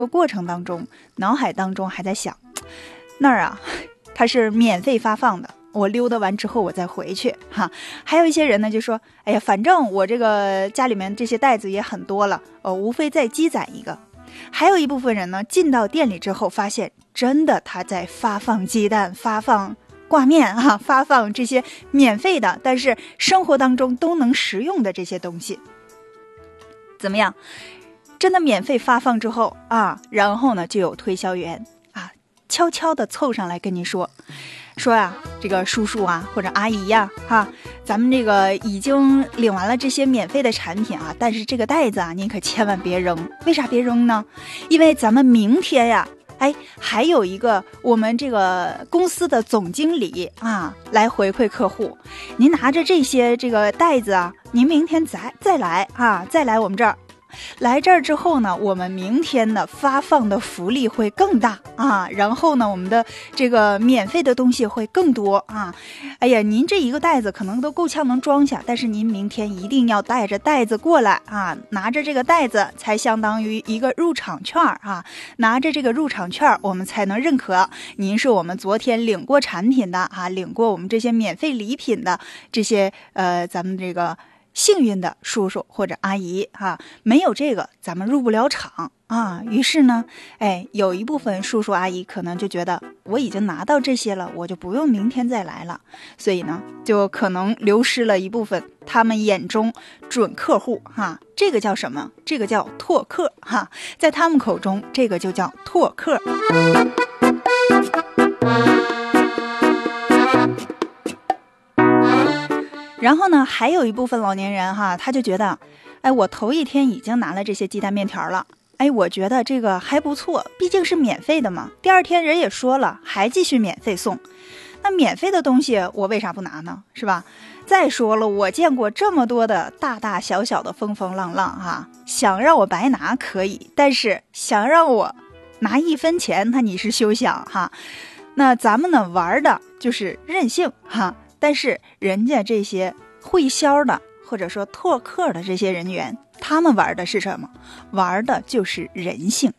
过程当中，脑海当中还在想，那儿啊，它是免费发放的，我溜达完之后我再回去哈。还有一些人呢就说，哎呀，反正我这个家里面这些袋子也很多了，无非再积攒一个。还有一部分人呢，进到店里之后发现，真的他在发放鸡蛋，发放挂面啊，发放这些免费的，但是生活当中都能食用的这些东西。怎么样？真的免费发放之后啊，然后呢就有推销员啊，悄悄的凑上来跟你说啊，这个叔叔啊或者阿姨呀咱们这个已经领完了这些免费的产品啊，但是这个袋子啊您可千万别扔。为啥别扔呢？因为咱们明天呀还有一个我们这个公司的总经理啊来回馈客户，您拿着这些这个袋子啊，您明天再来啊，再来我们这儿。来这儿之后呢，我们明天呢发放的福利会更大啊，然后呢我们的这个免费的东西会更多啊。哎呀，您这一个袋子可能都够呛能装下，但是您明天一定要带着袋子过来啊，拿着这个袋子才相当于一个入场券啊，拿着这个入场券我们才能认可您是我们昨天领过产品的啊，领过我们这些免费礼品的这些咱们这个幸运的叔叔或者阿姨啊，没有这个咱们入不了场啊。于是呢有一部分叔叔阿姨可能就觉得我已经拿到这些了，我就不用明天再来了，所以呢就可能流失了一部分他们眼中准客户这个叫什么？这个叫拓客在他们口中这个就叫拓客。然后呢还有一部分老年人他就觉得我头一天已经拿了这些鸡蛋面条了，我觉得这个还不错，毕竟是免费的嘛，第二天人也说了还继续免费送，那免费的东西我为啥不拿呢？是吧？再说了，我见过这么多的大大小小的风风浪浪想让我白拿可以，但是想让我拿1分钱，那你是休想那咱们呢玩的就是任性但是人家这些会销的或者说拓客的这些人员，他们玩的是什么？玩的就是人性。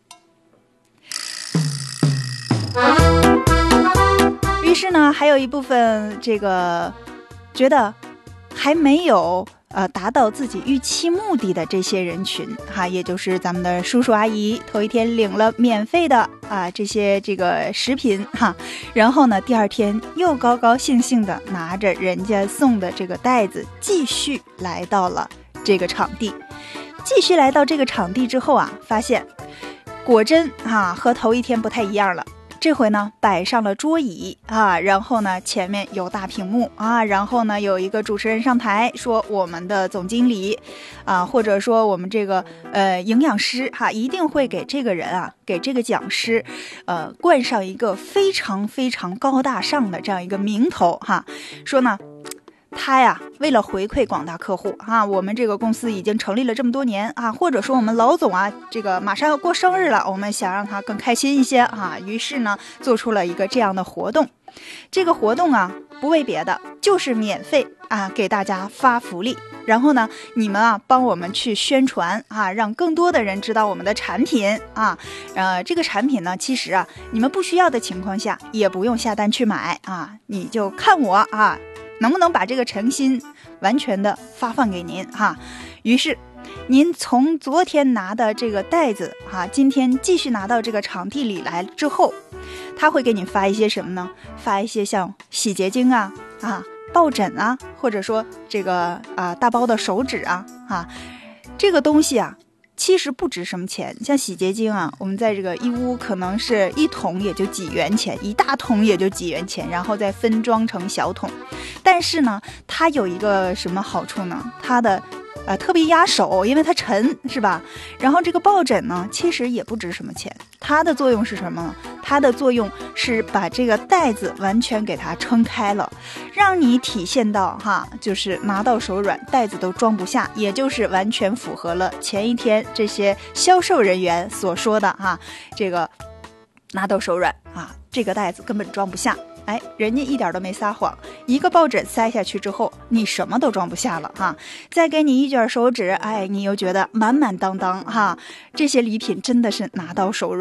于是呢还有一部分这个觉得还没有达到自己预期目的的这些人群也就是咱们的叔叔阿姨头一天领了免费的这些这个食品然后呢第二天又高高兴兴的拿着人家送的这个袋子继续来到了这个场地。继续来到这个场地之后发现果真和头一天不太一样了。这回呢摆上了桌椅然后呢前面有大屏幕然后呢有一个主持人上台说我们的总经理或者说我们这个营养师一定会给这个人给这个讲师冠上一个非常非常高大上的这样一个名头说呢他呀为了回馈广大客户我们这个公司已经成立了这么多年或者说我们老总这个马上要过生日了，我们想让他更开心一些于是呢做出了一个这样的活动。这个活动不为别的，就是免费给大家发福利，然后呢你们帮我们去宣传让更多的人知道我们的产品这个产品呢其实你们不需要的情况下也不用下单去买你就看我能不能把这个诚心完全的发放给您于是您从昨天拿的这个袋子今天继续拿到这个场地里来之后，他会给你发一些什么呢？发一些像洗洁精抱枕或者说这个大包的手纸这个东西其实不值什么钱，像洗洁精我们在这个一屋可能是1桶也就几元钱，一大桶也就几元钱，然后再分装成小桶。但是呢它有一个什么好处呢？它的特别压手，因为它沉是吧？然后这个抱枕呢其实也不值什么钱，它的作用是什么呢？它的作用是把这个袋子完全给它撑开了，让你体现到就是拿到手软，袋子都装不下，也就是完全符合了前一天这些销售人员所说的这个拿到手软这个袋子根本装不下。 哎，人家一点都没撒谎，一个抱枕塞下去之后，你什么都装不下了哈。再给你一卷手指，哎，你又觉得满满当当哈。这些礼品真的是拿到手软。